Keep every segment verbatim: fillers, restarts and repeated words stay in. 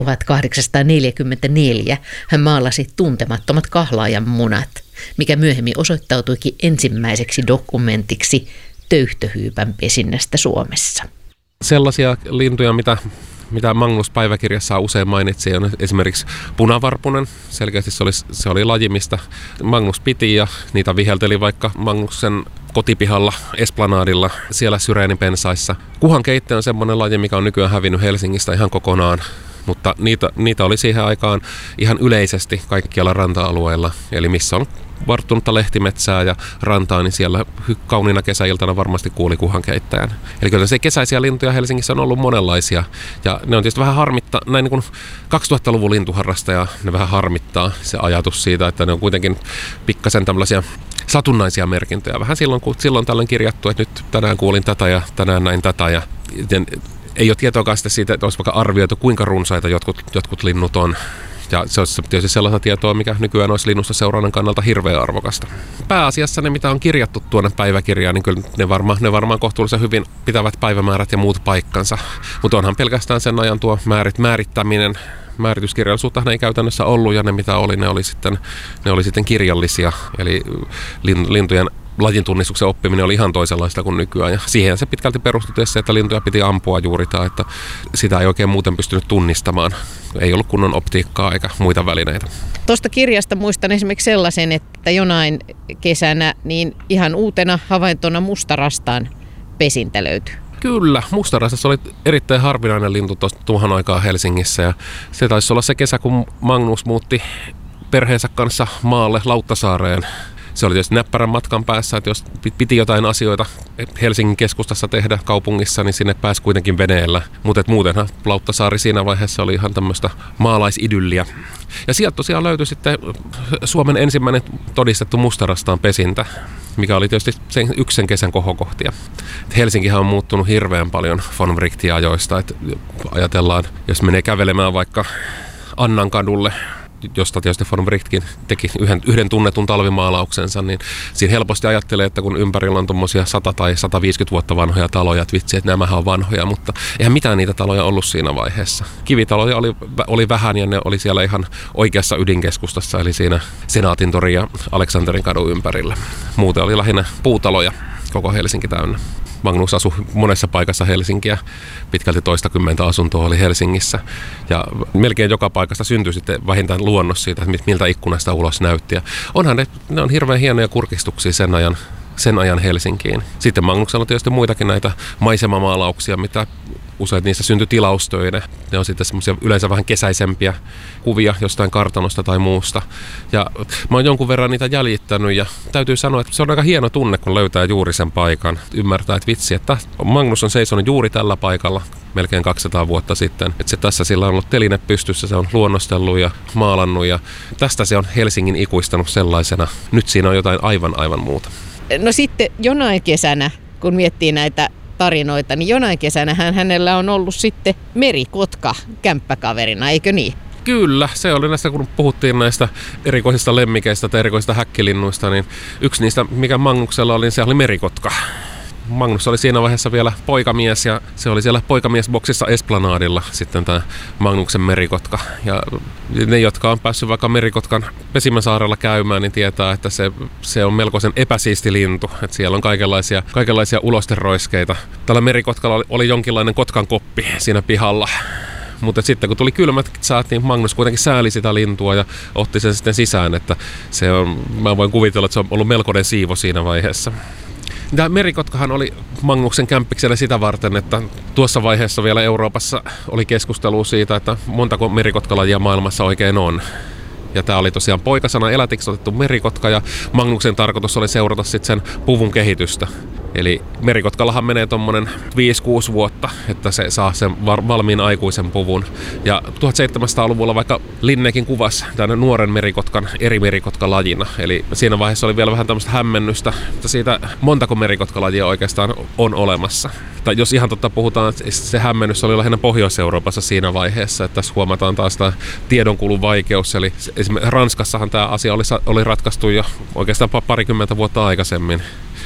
tuhatkahdeksansataaneljäkymmentäneljä hän maalasi Tuntemattomat kahlaajan munat, mikä myöhemmin osoittautuikin ensimmäiseksi dokumentiksi töyhtöhyypän pesinnästä Suomessa. Sellaisia lintuja, mitä, mitä Magnus päiväkirjassa usein mainitsi, on esimerkiksi punavarpunen. Selkeästi se oli, se oli laji, mistä Magnus piti, ja niitä vihelteli vaikka Magnuksen kotipihalla, Esplanadilla, siellä syreeninpensaissa. Kuhankeitte on semmoinen laji, mikä on nykyään hävinnyt Helsingistä ihan kokonaan. Mutta niitä, niitä oli siihen aikaan ihan yleisesti kaikkialla ranta-alueilla. Eli missä on varttunutta lehtimetsää ja rantaa, niin siellä kauniina kesäiltana varmasti kuuli kuhankeittäjän. Eli kyllä se kesäisiä lintuja Helsingissä on ollut monenlaisia. Ja ne on tietysti vähän harmittaa, näin niin kuin kaksituhattaluvun lintuharrastaja, ne vähän harmittaa se ajatus siitä, että ne on kuitenkin pikkasen tämmöisiä satunnaisia merkintöjä. Vähän silloin, kun silloin tällöin kirjattu, että nyt tänään kuulin tätä ja tänään näin tätä. Ja, ja ei ole tietoakaan siitä, että olisi vaikka arvioitu, kuinka runsaita jotkut, jotkut linnut on. Ja se olisi tietysti sellaista tietoa, mikä nykyään olisi linnusta seurannan kannalta hirveän arvokasta. Pääasiassa ne, mitä on kirjattu tuonne päiväkirjaan, niin kyllä ne varmaan, ne varmaan kohtuullisen hyvin pitävät päivämäärät ja muut paikkansa. Mutta onhan pelkästään sen ajan tuo määrit, määrittäminen. Määrityskirjallisuutta ei käytännössä ollut, ja ne mitä oli, ne oli sitten, ne oli sitten kirjallisia. Eli lintujen lajin tunnistuksen oppiminen oli ihan toisenlaista kuin nykyään. Ja siihen se pitkälti perustui se, että lintuja piti ampua juuri tai, että sitä ei oikein muuten pystynyt tunnistamaan. Ei ollut kunnon optiikkaa eikä muita välineitä. Tuosta kirjasta muistan esimerkiksi sellaisen, että jonain kesänä niin ihan uutena havaintona mustarastaan pesintä löytyi. Kyllä, mustarastas oli erittäin harvinainen lintu tuohon aikaan Helsingissä. Ja se taisi olla se kesä, kun Magnus muutti perheensä kanssa maalle Lauttasaareen. Se oli tietysti näppärän matkan päässä, että jos piti jotain asioita Helsingin keskustassa tehdä kaupungissa, niin sinne pääsi kuitenkin veneellä. Mutta muutenhan Lauttasaari siinä vaiheessa oli ihan tämmöistä maalaisidylliä. Ja sieltä tosiaan löytyi sitten Suomen ensimmäinen todistettu mustarastaan pesintä, mikä oli tietysti sen yksi sen kesän kohokohtia. Et Helsinkihän on muuttunut hirveän paljon von Wrightin ajoista. Et ajatellaan, jos menee kävelemään vaikka Annan kadulle, josta tietysti von Wrichtkin teki yhden, yhden tunnetun talvimaalauksensa, niin siinä helposti ajattelee, että kun ympärillä on tuommoisia sata tai sata viisikymmentä vuotta vanhoja taloja, että vitsi, että nämähän on vanhoja, mutta eihän mitään niitä taloja ollut siinä vaiheessa. Kivitaloja oli, oli vähän, ja ne oli siellä ihan oikeassa ydinkeskustassa, eli siinä Senaatintori ja Aleksanterin kadun ympärillä. Muuten oli lähinnä puutaloja, koko Helsinki täynnä. Magnus asui monessa paikassa Helsinkiä, pitkälti toistakymmentä asuntoa oli Helsingissä, ja melkein joka paikasta syntyi sitten vähintään luonnos siitä, että miltä ikkunasta ulos näytti. Ja onhan ne, ne on hirveän hienoja kurkistuksia sen ajan, sen ajan Helsinkiin. Sitten Magnuksella on tietysti muitakin näitä maisemamaalauksia, mitä usein niissä syntyi tilaustöinä. Ne on sitten semmoisia yleensä vähän kesäisempiä kuvia jostain kartanosta tai muusta. Ja mä oon jonkun verran niitä jäljittänyt, ja täytyy sanoa, että se on aika hieno tunne, kun löytää juuri sen paikan. Ymmärtää, että vitsi, että Magnus on seisonut juuri tällä paikalla melkein kaksisataa vuotta sitten. Että se tässä sillä on ollut teline pystyssä, se on luonnostellut ja maalannut, ja tästä se on Helsingin ikuistanut sellaisena. Nyt siinä on jotain aivan aivan muuta. No sitten jonain kesänä, kun miettii näitä tarinoita, niin jonain kesänä hän, hänellä on ollut sitten merikotka kämppäkaverina, eikö niin? Kyllä, se oli näistä, kun puhuttiin näistä erikoisista lemmikeistä tai erikoisista häkkilinnuista, niin yksi niistä, mikä Magnuksella oli, niin se oli merikotka. Magnus oli siinä vaiheessa vielä poikamies, ja se oli siellä poikamiesboksissa Esplanadilla sitten tämä Magnuksen merikotka. Ja ne, jotka on päässyt vaikka merikotkan Pesimäsaarella käymään, niin tietää, että se, se on melkoisen epäsiisti lintu. Että siellä on kaikenlaisia, kaikenlaisia ulosteroiskeita. Tällä merikotkalla oli, oli jonkinlainen kotkan koppi siinä pihalla. Mutta sitten kun tuli kylmät säät, niin Magnus kuitenkin sääli sitä lintua ja otti sen sitten sisään. Että se on, mä voin kuvitella, että se on ollut melkoinen siivo siinä vaiheessa. Tämä merikotkahan oli Magnuksen kämppiksellä sitä varten, että tuossa vaiheessa vielä Euroopassa oli keskustelua siitä, että montako merikotkalajia maailmassa oikein on. Ja tämä oli tosiaan poikasana elätiksi otettu merikotka, ja Magnuksen tarkoitus oli seurata sitten sen puvun kehitystä. Eli merikotkallahan menee tuommoinen viisi kuusi vuotta, että se saa sen valmiin aikuisen puvun. Ja tuhatseitsemänsataaluvulla vaikka Linnekin kuvasi tämän nuoren merikotkan eri merikotkalajina. Eli siinä vaiheessa oli vielä vähän tämmöistä hämmennystä, että siitä montako merikotkalajia oikeastaan on olemassa. Tai jos ihan totta puhutaan, että se hämmennys oli lähinnä Pohjois-Euroopassa siinä vaiheessa, että tässä huomataan taas tämä tiedonkulun vaikeus. Eli esimerkiksi Ranskassahan tämä asia oli, oli ratkaistu jo oikeastaan parikymmentä vuotta aikaisemmin.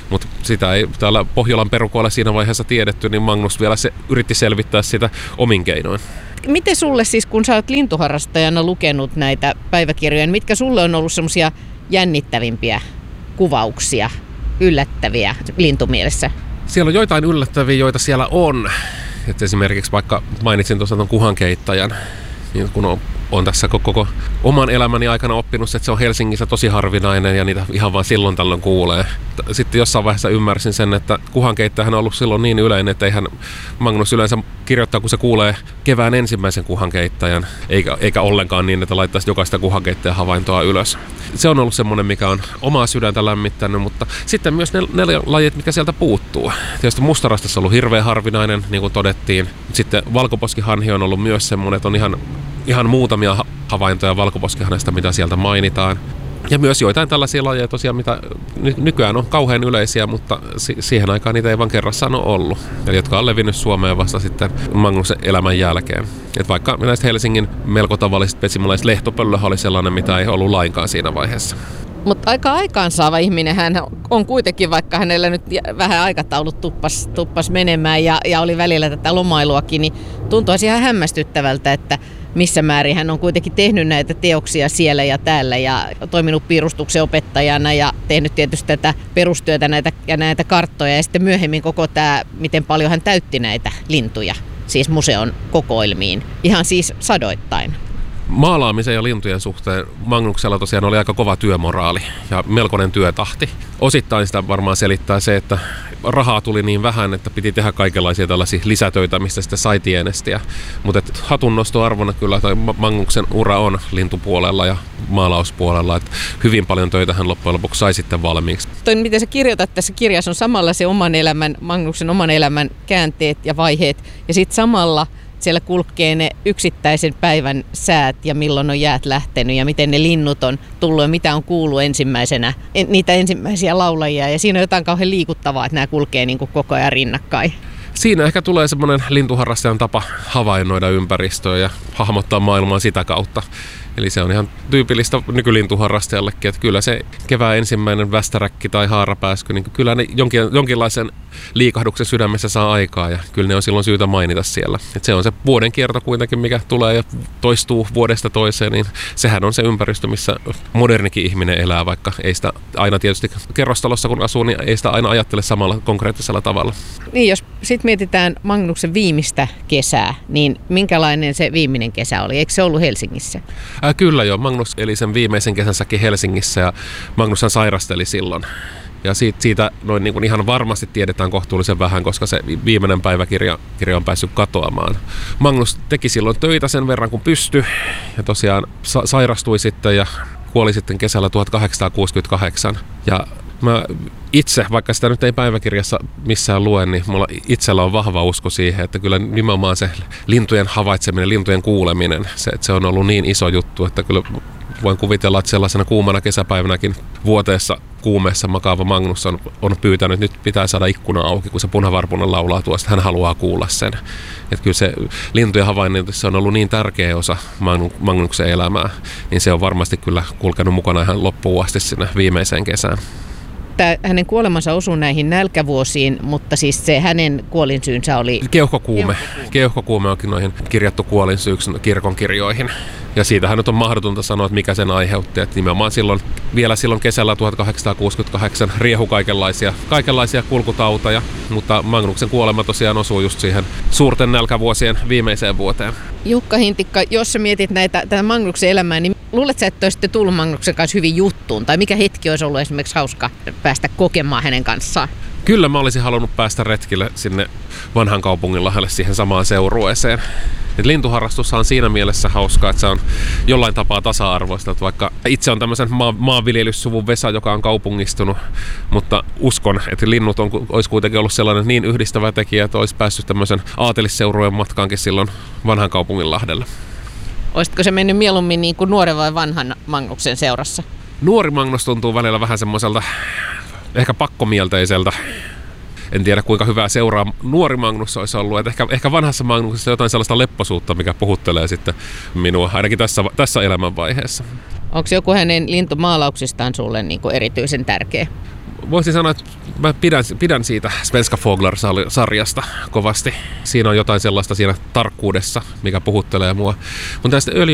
Mutta sitä ei täällä Pohjolan perukoilla siinä vaiheessa tiedetty, niin Magnus vielä se yritti selvittää sitä omin keinoin. Miten sulle siis, kun sä oot lintuharrastajana lukenut näitä päiväkirjoja, mitkä sulle on ollut semmoisia jännittävimpiä kuvauksia, yllättäviä lintumielessä? Siellä on joitain yllättäviä, joita siellä on. Et esimerkiksi vaikka mainitsin tuossa tuon kuhankeittäjän, niin kun on, on tässä koko oman elämäni aikana oppinut, että se on Helsingissä tosi harvinainen ja niitä ihan vaan silloin tällöin kuulee. Sitten jossain vaiheessa ymmärsin sen, että kuhankeittäjähän on ollut silloin niin yleinen, että eihän Magnus yleensä kirjoittaa, kun se kuulee kevään ensimmäisen kuhankeittäjän, eikä, eikä ollenkaan niin, että laittaisi jokaista kuhankeittäjän havaintoa ylös. Se on ollut semmoinen, mikä on omaa sydäntä lämmittänyt, mutta sitten myös ne neljä lajit, mikä sieltä puuttuu. Tietysti mustarastas on ollut hirveän harvinainen, niin kuin todettiin. Sitten valkoposkihanhi on ollut myös semmoinen, että on ihan, ihan muutamia havaintoja valkoposkihanhesta, mitä sieltä mainitaan. Ja myös joitain tällaisia lajeja tosiaan, mitä nykyään on kauhean yleisiä, mutta siihen aikaan niitä ei vaan kerrassaan ole ollut. Eli jotka on levinnyt Suomeen vasta sitten Magnuksen elämän jälkeen. Et vaikka näistä Helsingin melko tavallisista pesimolajista lehtopöllöhän oli sellainen, mitä ei ollut lainkaan siinä vaiheessa. Mutta aika aikaansaava ihminen hän on kuitenkin, vaikka hänellä nyt vähän aikataulut tuppas, tuppas menemään ja, ja oli välillä tätä lomailuakin, niin tuntuisi ihan hämmästyttävältä, että missä määrin hän on kuitenkin tehnyt näitä teoksia siellä ja täällä ja toiminut piirustuksen opettajana ja tehnyt tietysti tätä perustyötä näitä, ja näitä karttoja ja sitten myöhemmin koko tämä, miten paljon hän täytti näitä lintuja, siis museon kokoelmiin, ihan siis sadoittain. Maalaamisen ja lintujen suhteen Magnuksella tosiaan oli aika kova työmoraali ja melkoinen työtahti. Osittain sitä varmaan selittää se, että rahaa tuli niin vähän, että piti tehdä kaikenlaisia tällaisia lisätöitä, mistä sitten sai tienestiä. Mutta hatunnostoarvona kyllä toi Magnuksen ura on lintupuolella ja maalauspuolella. Että hyvin paljon töitä hän loppujen lopuksi sai sitten valmiiksi. Toi, miten sä kirjoitat tässä kirjassa, on samalla se oman elämän, Magnuksen oman elämän käänteet ja vaiheet ja sitten samalla siellä kulkee ne yksittäisen päivän säät ja milloin on jäät lähtenyt ja miten ne linnut on tullut ja mitä on kuullut ensimmäisenä, niitä ensimmäisiä laulajia. Ja siinä on jotain kauhean liikuttavaa, että nämä kulkee niin kuin koko ajan rinnakkain. Siinä ehkä tulee semmoinen lintuharrastajan tapa havainnoida ympäristöä ja hahmottaa maailmaa sitä kautta. Eli se on ihan tyypillistä nykylintuharrastajallekin, että kyllä se kevään ensimmäinen västäräkki tai haarapääsky, niin kyllä ne jonkin, jonkinlaisen liikahduksen sydämessä saa aikaa ja kyllä ne on silloin syytä mainita siellä. Että se on se vuoden kierto kuitenkin, mikä tulee ja toistuu vuodesta toiseen, niin sehän on se ympäristö, missä modernikin ihminen elää, vaikka ei sitä aina tietysti kerrostalossa kun asuu, niin ei sitä aina ajattele samalla konkreettisella tavalla. Niin, jos sitten mietitään Magnuksen viimeistä kesää, niin minkälainen se viimeinen kesä oli? Eikö se ollut Helsingissä? Äh, kyllä joo, Magnus eli sen viimeisen kesänsäkin Helsingissä ja Magnushan sairasteli silloin. Ja siitä, siitä noin niin kuin ihan varmasti tiedetään kohtuullisen vähän, koska se viimeinen päiväkirja kirja on päässyt katoamaan. Magnus teki silloin töitä sen verran kuin pystyi ja tosiaan sa- sairastui sitten ja kuoli sitten kesällä tuhatkahdeksansataakuusikymmentäkahdeksan. Ja mä itse, vaikka sitä nyt ei päiväkirjassa missään lue, niin mulla itsellä on vahva usko siihen, että kyllä nimenomaan se lintujen havaitseminen, lintujen kuuleminen, se, että se on ollut niin iso juttu, että kyllä voin kuvitella, että sellaisena kuumana kesäpäivänäkin vuoteessa kuumeessa makaava Magnus on, on pyytänyt, että nyt pitää saada ikkuna auki, kun se punavarpunen laulaa tuosta, hän haluaa kuulla sen. Että kyllä se lintujen havainnointi on ollut niin tärkeä osa Magnuksen elämää, niin se on varmasti kyllä kulkenut mukana ihan loppuun asti sinne viimeiseen kesään. Tämä hänen kuolemansa osui näihin nälkävuosiin, mutta siis se hänen kuolinsyynsä oli keuhkokuume. Keuhkokuume onkin noihin kirjattu kuolinsyyksi kirkon kirjoihin. Ja siitähän nyt on mahdotonta sanoa, että mikä sen aiheutti. Että nimenomaan silloin, vielä silloin kesällä tuhatkahdeksansataakuusikymmentäkahdeksan riehu kaikenlaisia, kaikenlaisia kulkutauteja, mutta Magnuksen kuolema tosiaan osuu just siihen suurten nälkävuosien viimeiseen vuoteen. Jukka Hintikka, jos sä mietit näitä, tätä Magnuksen elämää, niin luulet sä, että olisitte tullut Magnuksen kanssa hyvin juttuun? Tai mikä hetki olisi ollut esimerkiksi hauska päästä kokemaan hänen kanssaan? Kyllä mä olisin halunnut päästä retkille sinne vanhan kaupungin lähelle siihen samaan seurueeseen. Et lintuharrastus on siinä mielessä hauskaa, että se on jollain tapaa tasa-arvoista. Että vaikka itse on tämmöisen maa, maanviljelyssuvun Vesa, joka on kaupungistunut, mutta uskon, että linnut on, olisi kuitenkin ollut sellainen niin yhdistävä tekijä, että olisi päässyt tämmöisen aatelisseurueen matkaankin silloin vanhan kaupungin lahdelle. Olisitko se mennyt mieluummin niin kuin nuoren vai vanhan Magnuksen seurassa? Nuori Magnus tuntuu välillä vähän semmoiselta ehkä pakkomielteiseltä. En tiedä, kuinka hyvää seuraa nuori Magnus olisi ollut. Et ehkä, ehkä vanhassa Magnuksessa jotain sellaista lepposuutta, mikä puhuttelee sitten minua, ainakin tässä, tässä elämänvaiheessa. Onko joku hänen lintumaalauksistaan sulle niin kuin erityisen tärkeä? voisin sanoa, että mä pidän, pidän siitä Svenska Fåglar-sarjasta kovasti. Siinä on jotain sellaista siinä tarkkuudessa, mikä puhuttelee mua. Mutta tästä öljy